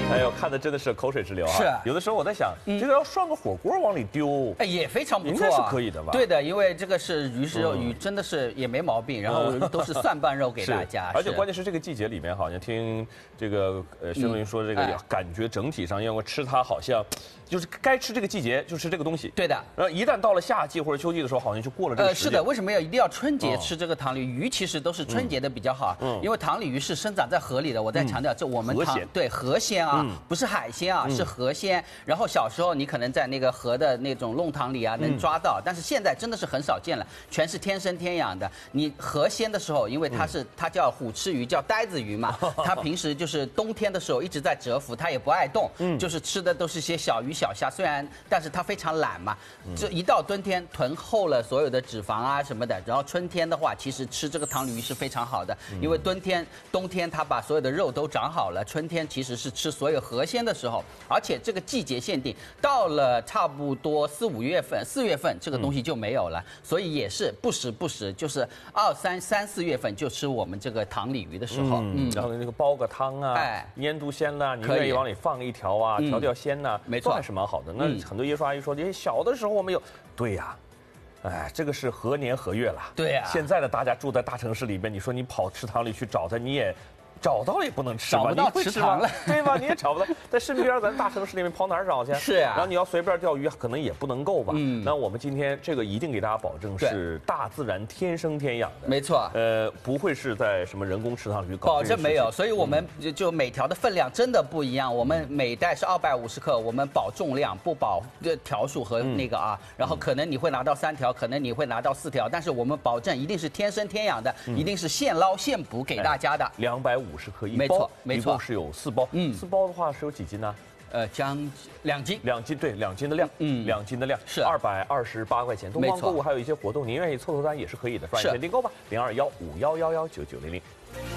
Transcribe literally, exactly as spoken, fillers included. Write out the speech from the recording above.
哎呦，看的真的是口水直流啊！ 是， 有的时候我在想，这个要涮个火锅往里丢， 哎，也非常不错， 应该是可以的吧？ 对的，因为这个是鱼是肉，鱼真的是也没毛病，然后都是蒜瓣肉给大家。 而且关键是这个季节里面，好像听这个呃薛龙云说，这个感觉整体上，因为吃它好像就是该吃这个季节就吃这个东西。 对的。 然后一旦到了夏季或者秋季的时候，好像就过了这个时间。 呃，是的，为什么要一定要春节吃这个塘鲤鱼？其实都是春节的比较好，嗯，因为塘鲤鱼是生长在河里的。我再强调，这我们塘对河鲜啊，不是海鲜啊，是河鲜。然后小时候你可能在那个河的那种弄堂里啊能抓到，但是现在真的是很少见了，全是天生天养的。你河鲜的时候，因为它是它叫虎吃鱼，叫呆子鱼嘛，它平时就是冬天的时候一直在蛰伏，它也不爱动，就是吃的都是些小鱼小虾，虽然但是它非常懒嘛。这一到冬天囤厚了所有的脂肪啊什么的，然后春天的话，其实吃这个塘鲤鱼是非常好的，因为冬天冬天它把所有的肉都长好了，春天其实是吃所有河鲜的时候，而且这个季节限定，到了差不多四五月份、四月份这个东西就没有了，所以也是不时不时，就是二三三四月份就吃我们这个塘鲤鱼的时候， 嗯，然后那个煲个汤啊，哎，腌笃鲜呐，你愿意往里放一条啊，调调鲜呐， 没错， 还是蛮好的。那很多爷叔阿姨说，哎，小的时候我们有，对呀。哎，这个是何年何月了？ 对呀、 啊，现在的大家住在大城市里边，你说你跑池塘里去找它，你也找到也不能吃吧？ 找不到池塘了， 对吧？你也找不到，在身边咱大城市里面跑哪儿找去？ 是啊， 然后你要随便钓鱼，可能也不能够吧？嗯，那我们今天这个一定给大家保证是大自然天生天养的， 没错。 呃，不会是在什么人工池塘里搞， 保证没有。所以我们就就每条的分量真的不一样，我们每袋是二百五十克，我们保重量，不保条数和那个啊。然后可能你会拿到三条，可能你会拿到四条，但是我们保证一定是天生天养的，一定是现捞现捕给大家的。 两百五十克一包， 没错，没错， 一共是有四包。嗯，四包的话是有几斤呢？ 呃，将两斤， 两斤对，两斤的量，嗯，两斤的量是二百二十八块钱。东方购物还有一些活动，您愿意凑凑单也是可以的，刷一钱订购吧，零二幺五幺幺幺九九零零。